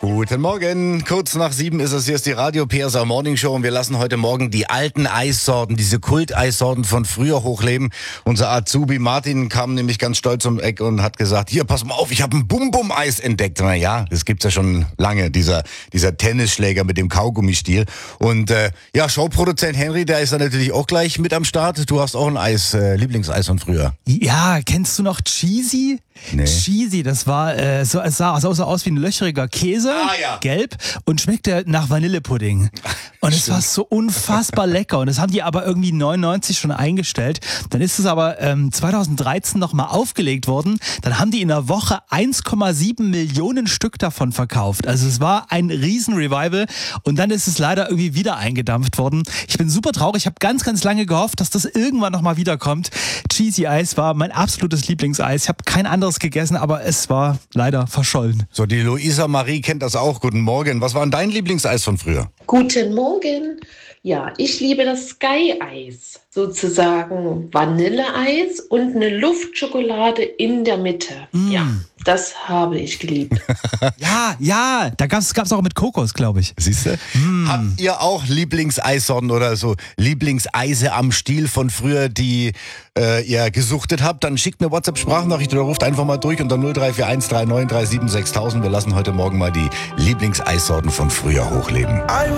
Guten Morgen, kurz nach 7 ist es, hier ist die Radio PSA Morning Show und wir lassen heute Morgen die alten Eissorten, diese Kult-Eissorten von früher hochleben. Unser Azubi Martin kam nämlich ganz stolz um Eck und hat gesagt, hier, pass mal auf, ich habe ein Bum-Bum-Eis entdeckt. Na ja, das gibt's ja schon lange, dieser Tennisschläger mit dem Kaugummistiel. Und Showproduzent Henry, der ist dann natürlich auch gleich mit am Start. Du hast auch ein Eis, Lieblingseis von früher. Ja, kennst du noch Cheesy? Nee. Cheesy, das war es sah so aus wie ein löcheriger Käse, gelb und schmeckte nach Vanillepudding. Und es war so unfassbar lecker. Und das haben die aber irgendwie 99 schon eingestellt. Dann ist es aber 2013 nochmal aufgelegt worden. Dann haben die in einer Woche 1,7 Millionen Stück davon verkauft. Also es war ein Riesen-Revival. Und dann ist es leider irgendwie wieder eingedampft worden. Ich bin super traurig. Ich habe ganz, ganz lange gehofft, dass das irgendwann nochmal wiederkommt. Cheesy Eis war mein absolutes Lieblingseis. Ich habe kein anderes gegessen, aber es war leider verschollen. So, die Luisa Marie kennt das auch. Guten Morgen. Was war denn dein Lieblingseis von früher? Guten Morgen. Ja, ich liebe das Sky-Eis. Sozusagen Vanilleeis und eine Luftschokolade in der Mitte. Ja, das habe ich geliebt. Ja, da gab's auch mit Kokos, glaube ich. Siehst du? Habt ihr auch Lieblingseissorten oder so Lieblingseise am Stiel von früher, die ihr gesuchtet habt? Dann schickt mir WhatsApp-Sprachnachricht oder ruft einfach mal durch unter 0341 3937 6000. Wir lassen heute Morgen mal die Lieblingseissorten von früher hochleben.